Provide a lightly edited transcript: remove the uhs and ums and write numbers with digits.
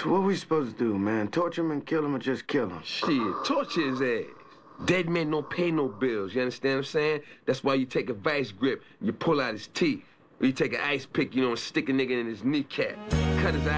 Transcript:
So what we supposed to do, man? Torture him and kill him or just kill him? Shit, torture his ass. Dead men don't pay no bills, you understand what I'm saying? That's why you take a vice grip and you pull out his teeth. Or you take an ice pick, and stick a nigga in his kneecap. Cut his eye.